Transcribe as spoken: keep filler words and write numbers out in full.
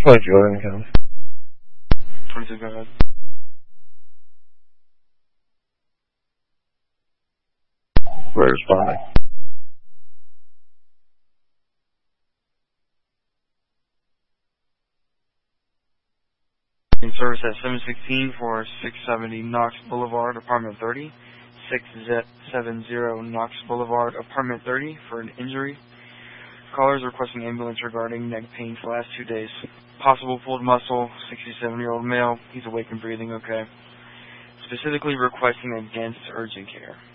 twenty-two, Oregon County. twenty-two, go ahead. We're responding. In service at seven sixteen for six seventy Knox Boulevard, apartment thirty. six seventy Knox Boulevard, apartment thirty for an injury. Caller is requesting ambulance regarding neck pain for the last two days. Possible pulled muscle, sixty-seven-year-old male. He's awake and breathing okay. Specifically requesting against urgent care.